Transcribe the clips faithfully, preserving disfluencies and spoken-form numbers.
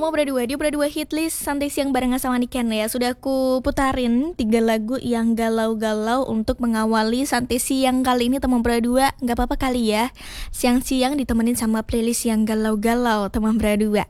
Teman berdua di berdua hitlist santai siang bareng sama Niken ya. Sudah aku putarin tiga lagu yang galau-galau untuk mengawali santai siang kali ini teman berdua. Gak apa-apa kali ya, siang-siang ditemenin sama playlist yang galau-galau teman berdua.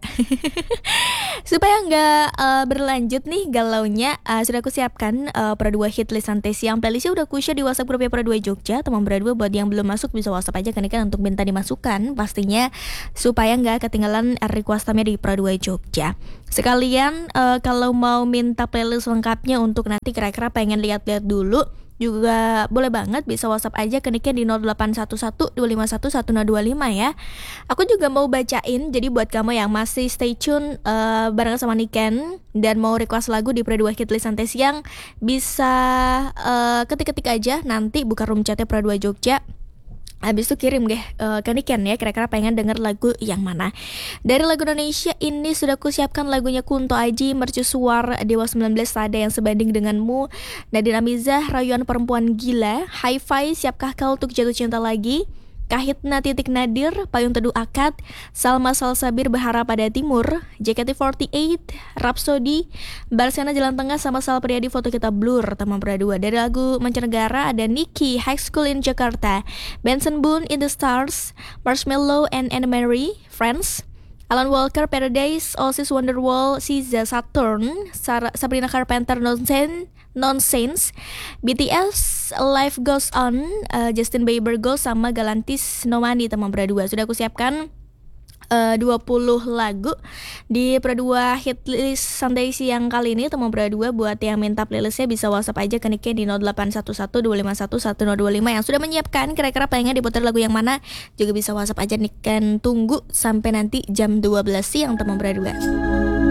Supaya nggak uh, berlanjut nih galaunya, uh, sudah aku siapkan uh, Perdua hitlist santai siang. Playlistnya udah aku share di WhatsApp grupnya Perdua Jogja. Teman berdua buat yang belum masuk bisa WhatsApp aja kan kan untuk minta dimasukkan pastinya, supaya nggak ketinggalan requestamnya di Perdua Jogja. Sekalian uh, kalau mau minta playlist lengkapnya untuk nanti kira-kira pengen lihat-lihat dulu, juga boleh banget, bisa WhatsApp aja ke Niken di nol delapan satu satu dua lima satu satu nol dua lima ya. Aku juga mau bacain, jadi buat kamu yang masih stay tune uh, bareng sama Niken dan mau request lagu di Perdua Hitlist Santai Siang, bisa uh, ketik-ketik aja nanti buka room chatnya Perdua Jogja. Habis itu kirim deh uh, ke Niken ya, kira-kira pengen denger lagu yang mana. Dari lagu Indonesia ini sudah ku siapkan lagunya Kunto Aji, Mercusuar, Dewa sembilan belas, Ada Yang Sebanding Denganmu, Nadine Amizah, Rayuan Perempuan Gila, Hi-Fi, Siapkah Kau Untuk Jatuh Cinta Lagi, Kahitna Titik Nadir, Payung Teduh Akad, Salma Salsabir, Berharap Pada Timur, J K T empat delapan, Rhapsody, Barcelona Jalan Tengah, sama Sal Priadi, Foto Kita Blur, teman berdua. Dari lagu mancanegara ada Nicky, High School in Jakarta, Benson Boone, In the Stars, Marshmello and Anne Marie, Friends, Alan Walker, Paradise, Oasis, Wonderwall, S Z A, Saturn, Sarah, Sabrina Carpenter, Nonsense, Nonsense, B T S, Life Goes On, uh, Justin Bieber Ghost, sama Galantis No Money, teman berdua. Sudah aku siapkan uh, dua puluh lagu di Perdua Hitlist Santai Siang kali ini, teman berdua. Buat yang minta playlistnya bisa WhatsApp aja ke Niken di nol delapan satu satu dua lima satu satu nol dua lima. Yang sudah menyiapkan kira-kira pengen diputar lagu yang mana juga bisa WhatsApp aja. Niken tunggu sampai nanti jam dua belas siang, teman berdua.